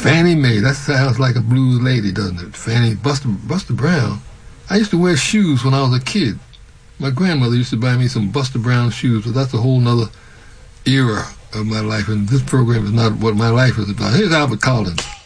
Fannie Mae. That sounds like a blues lady, doesn't it? Fannie Buster Brown. I used to wear shoes when I was a kid. My grandmother used to buy me some Buster Brown shoes, but that's a whole nother era of my life, and this program is not what my life is about. Here's Albert Collins.